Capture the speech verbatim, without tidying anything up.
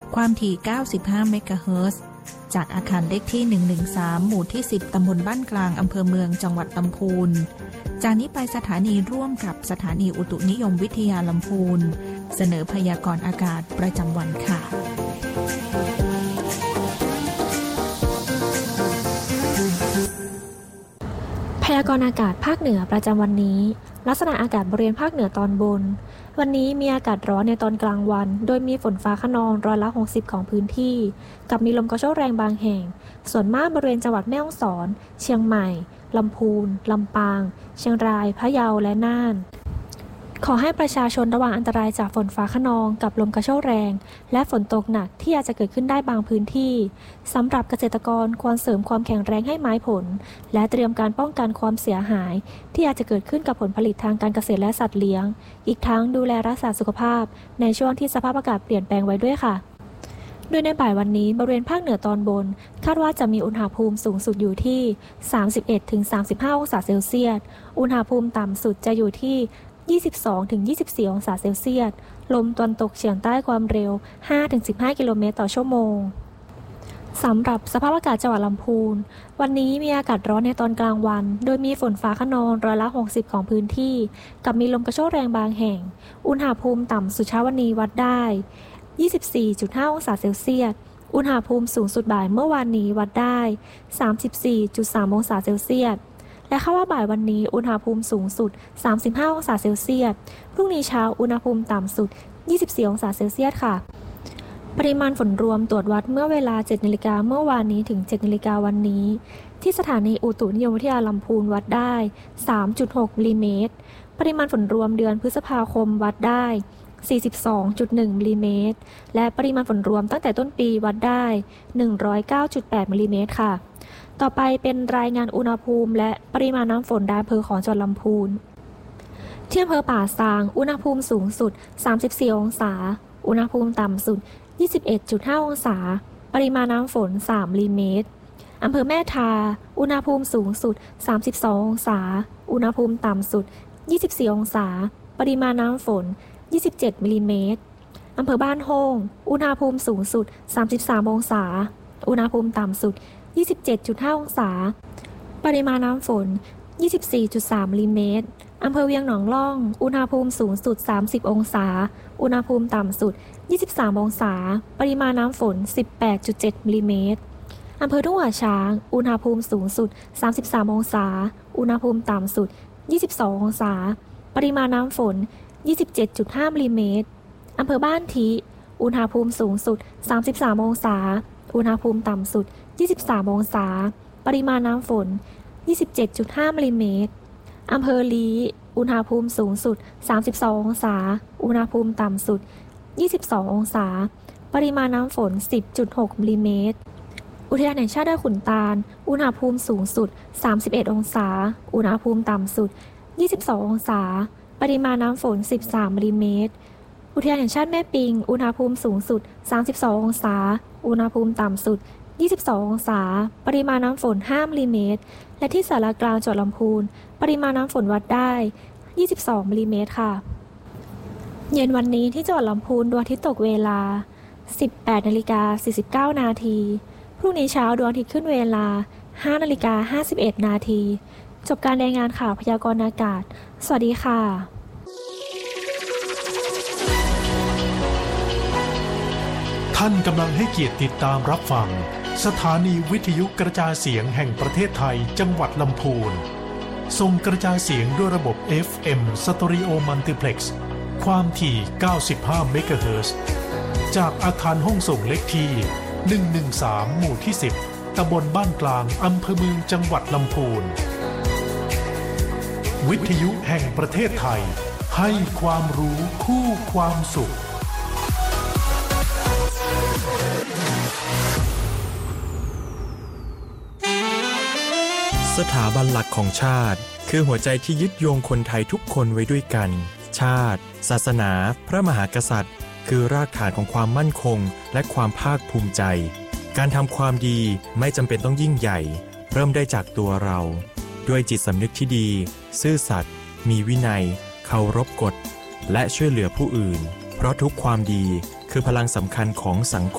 ความถี่เก้าสิบห้าเมกะเฮิรตซ์จากอาคารเลขที่หนึ่งหนึ่งสามหมู่ที่สิบตำบลบ้านกลางอำเภอเมืองจังหวัดลำพูนจากนี้ไปสถานีร่วมกับสถานีอุตุนิยมวิทยาลำพูนเสนอพยากรณ์อากาศประจำวันค่ะพยากรณ์อากาศภาคเหนือประจำวันนี้ลักษณะอากาศบริเวณภาคเหนือตอนบนวันนี้มีอากาศร้อนในตอนกลางวันโดยมีฝนฟ้าคะนองร้อยละหกสิบของพื้นที่กับมีลมกระโชกแรงบางแห่งส่วนมากบริเวณจังหวัดแม่ฮ่องสอนเชียงใหม่ลำพูนลำปางเชียงรายพะเยาและน่านขอให้ประชาชนระวังอันตรายจากฝนฟ้าคะนองกับลมกระโชกแรงและฝนตกหนักที่อาจจะเกิดขึ้นได้บางพื้นที่สำหรับเกษตรกรควรเสริมความแข็งแรงให้ไม้ผลและเตรียมการป้องกันความเสียหายที่อาจจะเกิดขึ้นกับผลผลิตทางการเกษตรและสัตว์เลี้ยงอีกทั้งดูแลรักษาสุขภาพในช่วงที่สภาพอากาศเปลี่ยนแปลงไว้ด้วยค่ะโดยในบ่ายวันนี้บริเวณภาคเหนือตอนบนคาดว่าจะมีอุณหภูมิสูงสุดอยู่ที่ สามสิบเอ็ดถึงสามสิบห้า องศาเซลเซียสอุณหภูมิต่ำสุดจะอยู่ที่ยี่สิบสองถึงยี่สิบสี่ องศาเซลเซียสลมตะวันตกเฉียงใต้ความเร็ว ห้าถึงสิบห้า กิโลเมตรต่อชั่วโมงสำหรับสภาพอากาศจังหวัดลำพูนวันนี้มีอากาศร้อนในตอนกลางวันโดยมีฝนฟ้าคะนองร้อยละหกสิบของพื้นที่กับมีลมกระโชกแรงบางแห่งอุณหภูมิต่ำสุดเช้าวันนี้วัดได้ ยี่สิบสี่จุดห้า องศาเซลเซียสอุณหภูมิสูงสุดบ่ายเมื่อวานนี้วัดได้ สามสิบสี่จุดสาม องศาเซลเซียสและคาดว่าบ่ายวันนี้อุณหภูมิสูงสุดสามสิบห้าองศาเซลเซียสพรุ่งนี้เช้าอุณหภูมิต่ำสุดยี่สิบสี่องศาเซลเซียสค่ะปริมาณฝนรวมตรวจวัดเมื่อเวลา เจ็ดนาฬิกาเมื่อวานนี้ถึง เจ็ดนาฬิกาวันนี้ที่สถานีอุตุนิยมวิทยาลำพูนวัดได้ สามจุดหก มิลลิเมตรปริมาณฝนรวมเดือนพฤษภาคมวัดได้ สี่สิบสองจุดหนึ่ง มิลลิเมตรและปริมาณฝนรวมตั้งแต่ต้นปีวัดได้ หนึ่งร้อยเก้าจุดแปด มิลลิเมตรค่ะต่อไปเป็นรายงานอุณหภูมิและปริมาณน้ำฝนในอำเภอของจังหวัดลำพูนที่อำเภอป่าซางอุณหภูมิสูงสุดสามสิบสี่องศาอุณหภูมิต่ำสุด ยี่สิบเอ็ดจุดห้า องศาปริมาณน้ำฝนสามมิลลิเมตรอำเภอแม่ทาอุณหภูมิสูงสุดสามสิบสององศาอุณหภูมิต่ำสุดยี่สิบสี่องศาปริมาณน้ำฝนยี่สิบเจ็ดมิลลิเมตรอำเภอบ้านโฮงอุณหภูมิสูงสุดสามสิบสามองศาอุณหภูมิต่ำสุด ยี่สิบเจ็ดจุดห้า องศาปริมาณน้ำฝน ยี่สิบสี่จุดสาม มิลลิเมตรอำเภอเวียงหนองล่องอุณหภูมิสูงสุดสามสิบองศาอุณหภูมิต่ำสุดยี่สิบสามองศาปริมาณน้ำฝน สิบแปดจุดเจ็ด มิลลิเมตรอำเภอทุ่งหัวช้างอุณหภูมิสูงสุดสามสิบสามองศาอุณหภูมิต่ำสุดยี่สิบสององศาปริมาณน้ำฝน ยี่สิบเจ็ดจุดห้า มิลลิเมตรอำเภอบ้านทิอุณหภูมิสูงสุดสามสิบสามองศาอุณหภูมิต่ำสุดยี่สิบสามองศาปริมาณน้ำฝน ยี่สิบเจ็ดจุดห้า มิลลิเมตรอำเภอลี้อุณหภูมิสูงสุดสามสิบสององศาอุณหภูมิต่ำสุดยี่สิบสององศาปริมาณน้ำฝน สิบจุดหก มิลลิเมตรอุทยานแห่งชาติดอยขุนตาลอุณหภูมิสูงสุดสามสิบเอ็ดองศาอุณหภูมิต่ำสุดยี่สิบสององศาปริมาณน้ำฝนสิบสามมิลลิเมตรอุทยานแห่งชาติแม่ปิงอุณหภูมิสูงสุดสามสิบสององศาอุณหภูมิต่ำสุดยี่สิบสององศาปริมาณน้ำฝนห้ามิลลิเมตรและที่สารกลางจังหวัดลำพูนปริมาณน้ำฝนวัดได้ยี่สิบสองมิลลิเมตรค่ะเย็นวันนี้ที่จังหวัดลำพูนดวงอาทิตย์ตกเวลา สิบแปดนาฬิกาสี่สิบเก้า นาทีพรุ่งนี้เช้าดวงอาทิตย์ขึ้นเวลา ห้านาฬิกาห้าสิบเอ็ด นาทีจบการรายงานข่าวพยากรณ์อากาศสวัสดีค่ะท่านกำลังให้เกียรติติดตามรับฟังสถานีวิทยุกระจายเสียงแห่งประเทศไทยจังหวัดลำพูนส่งกระจายเสียงด้วยระบบ เอฟ เอ็ม Stereo Multiplex ความถี่เก้าสิบห้าเมกะเฮิรตซ์จากอาคารห้องส่งเลขที่หนึ่งหนึ่งสามหมู่ที่สิบตำบลบ้านกลางอำเภอเมืองจังหวัดลำพูนวิทยุแห่งประเทศไทยให้ความรู้คู่ความสุขสถาบันหลักของชาติคือหัวใจที่ยึดโยงคนไทยทุกคนไว้ด้วยกันชาติศาสนาพระมหากษัตริย์คือรากฐานของความมั่นคงและความภาคภูมิใจการทำความดีไม่จำเป็นต้องยิ่งใหญ่เริ่มได้จากตัวเราด้วยจิตสำนึกที่ดีซื่อสัตย์มีวินัยเคารพกฎและช่วยเหลือผู้อื่นเพราะทุกความดีคือพลังสำคัญของสังคม